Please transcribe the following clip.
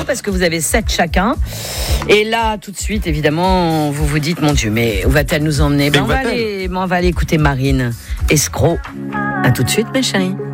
parce que vous avez 7 chacun. Et là, tout de suite, évidemment, vous vous dites, mon Dieu, mais où va-t-elle nous emmener? On va aller écouter Marine Escroc. À tout de suite, mes chéris.